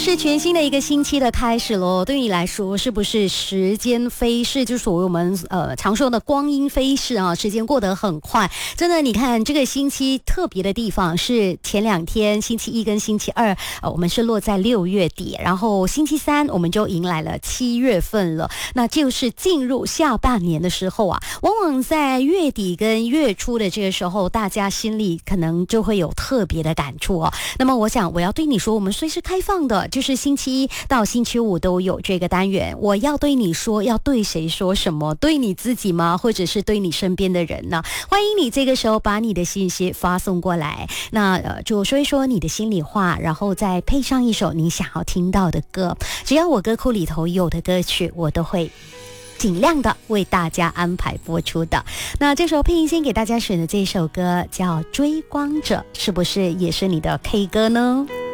是全新的一个星期的开始咯，对你来说是不是时间飞逝，就所谓我们常说的光阴飞逝啊，时间过得很快。真的，你看这个星期特别的地方是前两天星期一跟星期二我们是落在6月底，然后星期三我们就迎来了7月份了，那就是进入下半年的时候啊，往往在月底跟月初的这个时候，大家心里可能就会有特别的感触哦。那么我想我要对你说，我们随时开放的，就是星期一到星期五都有这个单元。我要对你说，要对谁说什么？对你自己吗？或者是对你身边的人呢？欢迎你这个时候把你的信息发送过来，那就说一说你的心里话，然后再配上一首你想要听到的歌。只要我歌库里头有的歌曲，我都会尽量的为大家安排播出的。那这首配音先给大家选的这首歌叫《追光者》，是不是也是你的 K 歌呢？